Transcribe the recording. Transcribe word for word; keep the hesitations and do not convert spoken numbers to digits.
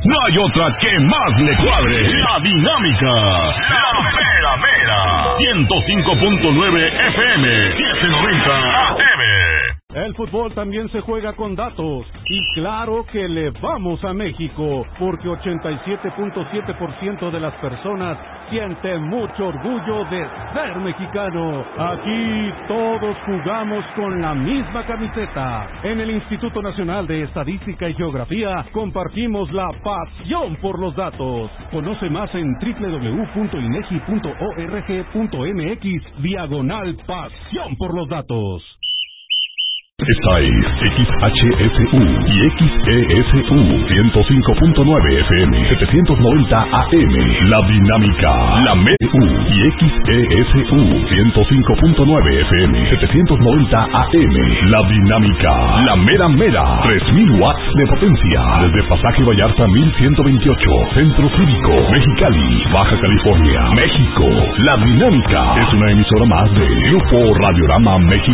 No hay otra que más le cuadre. La Dinámica. La mera mera. ciento cinco punto nueve F M. setecientos noventa A M. El fútbol también se juega con datos, y claro que le vamos a México, porque ochenta y siete punto siete por ciento de las personas siente mucho orgullo de ser mexicano. Aquí todos jugamos con la misma camiseta. En el Instituto Nacional de Estadística y Geografía compartimos la pasión por los datos. Conoce más en doble u doble u doble u punto inegi punto org punto mx diagonal pasión por los datos. Esta es X H S U y X E S U ciento cinco punto nueve F M, setecientos noventa A M. La Dinámica, la M E U y X E S U ciento cinco punto nueve F M, setecientos noventa A M. La Dinámica, la mera mera, tres mil watts de potencia. Desde Pasaje Vallarta mil ciento veintiocho, Centro Cívico, Mexicali, Baja California, México. La Dinámica es una emisora más de Grupo Radiorama México.